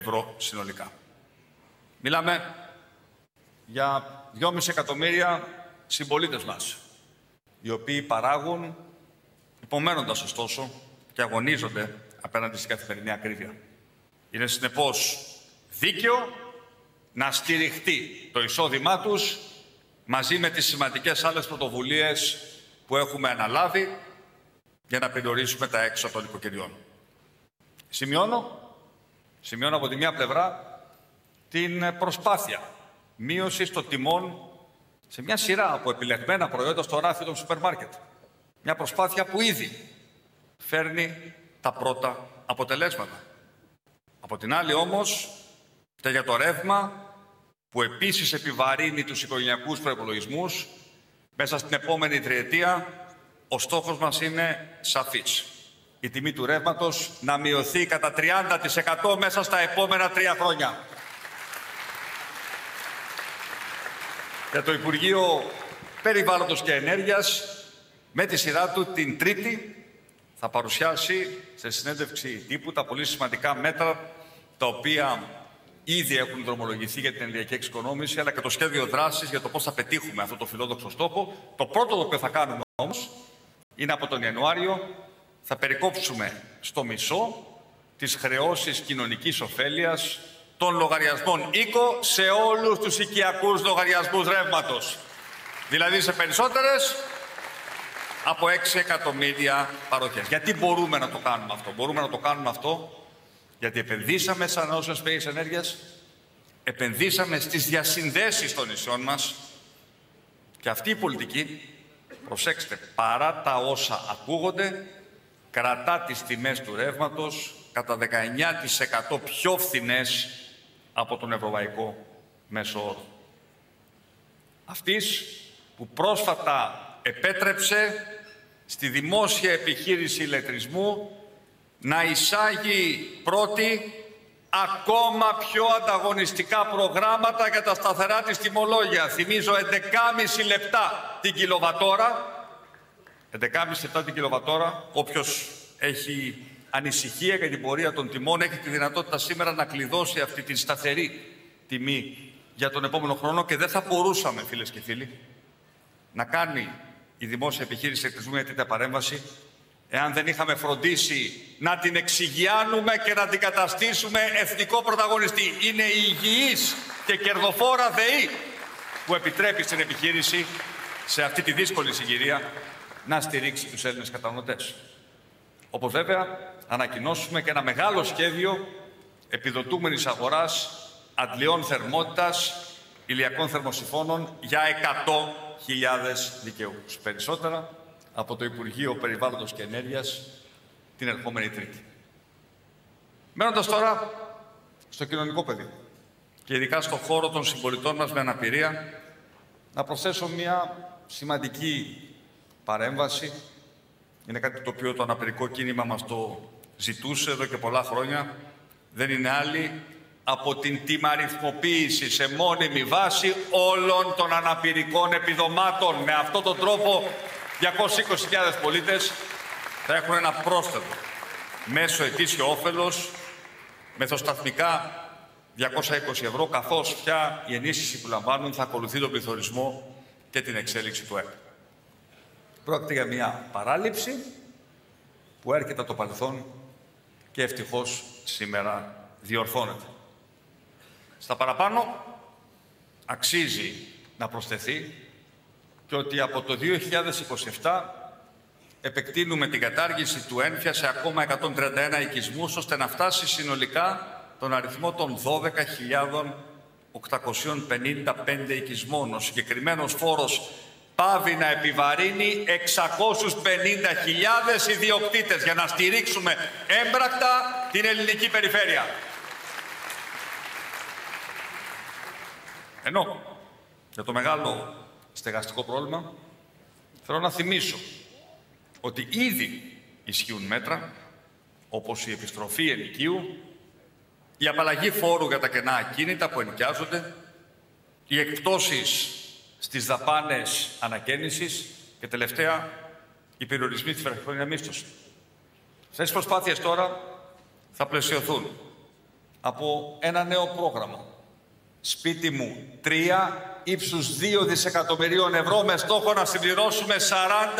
ευρώ συνολικά. Μιλάμε για 2,5 εκατομμύρια συμπολίτες μας, οι οποίοι παράγουν, υπομένοντας ωστόσο και αγωνίζονται απέναντι στην καθημερινή ακρίβεια. Είναι συνεπώς δίκαιο να στηριχτεί το εισόδημά τους μαζί με τις σημαντικές άλλες πρωτοβουλίες που έχουμε αναλάβει για να περιορίσουμε τα έξοδα των οικοκυριών. Σημειώνω από τη μία πλευρά την προσπάθεια μείωσης των τιμών σε μια σειρά από επιλεγμένα προϊόντα στο ράφι των σούπερ μάρκετ. Μια προσπάθεια που ήδη φέρνει τα πρώτα αποτελέσματα. Από την άλλη όμως, και για το ρεύμα, που επίσης επιβαρύνει τους οικογενειακούς προϋπολογισμούς, μέσα στην επόμενη τριετία, ο στόχος μας είναι σαφής. Η τιμή του ρεύματος να μειωθεί κατά 30% μέσα στα επόμενα 3 χρόνια. Για το Υπουργείο Περιβάλλοντος και Ενέργειας, με τη σειρά του την Τρίτη, θα παρουσιάσει σε συνέντευξη τύπου τα πολύ σημαντικά μέτρα τα οποία ήδη έχουν δρομολογηθεί για την ενεργειακή εξοικονόμηση, αλλά και το σχέδιο δράσης για το πώς θα πετύχουμε αυτό το φιλόδοξο στόχο. Το πρώτο το οποίο θα κάνουμε όμως είναι από τον Ιανουάριο θα περικόψουμε στο μισό τις χρεώσεις κοινωνικής ωφέλειας των λογαριασμών οίκο σε όλους τους οικιακούς λογαριασμούς ρεύματος. Δηλαδή σε περισσότερες από 6 εκατομμύρια παροχές. Γιατί μπορούμε να το κάνουμε αυτό? Μπορούμε να το κάνουμε αυτό γιατί επενδύσαμε σαν ανανεώσιμες πηγές ενέργειας, επενδύσαμε στις διασυνδέσεις των νησιών μας και αυτή η πολιτική, προσέξτε, παρά τα όσα ακούγονται, κρατά τις τιμές του ρεύματος κατά 19% πιο φθηνές από τον ευρωπαϊκό μέσο όρο. Αυτής που πρόσφατα επέτρεψε στη δημόσια επιχείρηση ηλεκτρισμού να εισάγει πρώτη ακόμα πιο ανταγωνιστικά προγράμματα για τα σταθερά της τιμολόγια. Θυμίζω 11,5 λεπτά την κιλοβατόρα. 11,5 λεπτά την κιλοβατόρα. Όποιος έχει ανησυχία για την πορεία των τιμών έχει τη δυνατότητα σήμερα να κλειδώσει αυτή τη σταθερή τιμή για τον επόμενο χρόνο και δεν θα μπορούσαμε, φίλες και φίλοι, να κάνει η δημόσια επιχείρηση ηλεκτρισμού μια τέτοια παρέμβαση εάν δεν είχαμε φροντίσει να την εξηγιάνουμε και να την καταστήσουμε εθνικό πρωταγωνιστή. Είναι η υγιής και κερδοφόρα ΔΕΗ που επιτρέπει στην επιχείρηση σε αυτή τη δύσκολη συγκυρία να στηρίξει τους Έλληνες καταναλωτές. Όπως βέβαια ανακοινώσουμε και ένα μεγάλο σχέδιο επιδοτούμενης αγοράς αντλιών θερμότητας ηλιακών θερμοσυφώνων για 100.000 δικαιούχους. Περισσότερα από το Υπουργείο Περιβάλλοντος και Ενέργειας την ερχόμενη Τρίτη. Μένοντας τώρα στο κοινωνικό πεδίο και ειδικά στον χώρο των συμπολιτών μας με αναπηρία, να προσθέσω μια σημαντική παρέμβαση. Είναι κάτι το οποίο το αναπηρικό κίνημα μας το ζητούσε εδώ και πολλά χρόνια. Δεν είναι άλλη από την τιμαριθμοποίηση σε μόνιμη βάση όλων των αναπηρικών επιδομάτων. Με αυτόν τον τρόπο 220.000 πολίτες θα έχουν ένα πρόσθετο μέσο ετήσιο όφελος μεθοσταθμικά 220 ευρώ, καθώς πια η ενίσχυση που λαμβάνουν θα ακολουθεί τον πληθωρισμό και την εξέλιξη του ΕΠ. Πρόκειται για μια παράληψη που έρχεται από το παρελθόν και ευτυχώς σήμερα διορθώνεται. Στα παραπάνω αξίζει να προσθεθεί και ότι από το 2027 επεκτείνουμε την κατάργηση του ένφια σε ακόμα 131 οικισμούς, ώστε να φτάσει συνολικά τον αριθμό των 12.855 οικισμών. Ο συγκεκριμένος φόρος πάβει να επιβαρύνει 650.000 ιδιοκτήτες για να στηρίξουμε έμπρακτα την ελληνική περιφέρεια. Ενώ για το μεγάλο στεγαστικό πρόβλημα θέλω να θυμίσω ότι ήδη ισχύουν μέτρα όπως η επιστροφή ενοικίου, η απαλλαγή φόρου για τα κενά ακίνητα που ενοικιάζονται, οι εκπτώσεις στις δαπάνες ανακαίνησης και τελευταία οι περιορισμοί στη βραχυχρόνια μίσθωση. Αυτές τις προσπάθειες τώρα θα πλαισιωθούν από ένα νέο πρόγραμμα. Σπίτι μου 3, ύψους 2 δισεκατομμυρίων ευρώ, με στόχο να συμπληρώσουμε 40